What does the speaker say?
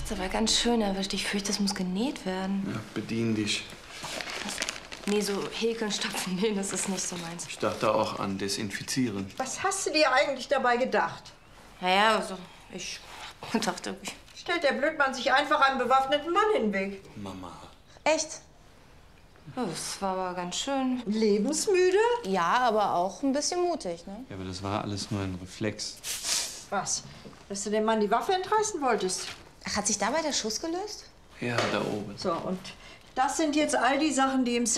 Hat's aber ganz schön erwischt. Ich fürchte, das muss genäht werden. Ja, bedien dich. Nee, so häkeln, stopfen, nähen, das ist nicht so meins. Ich dachte auch an Desinfizieren. Was hast du dir eigentlich dabei gedacht? Naja, also, ich dachte, Stellt der Blödmann sich einfach einem bewaffneten Mann in den Weg. Mama. echt? Ja, das war aber ganz schön. Lebensmüde? Ja, aber auch ein bisschen mutig, ne? Ja, aber das war alles nur ein Reflex. Was? Dass du dem Mann die Waffe entreißen wolltest? Ach, hat sich dabei der Schuss gelöst? Ja, da oben. So, und das sind jetzt all die Sachen, die im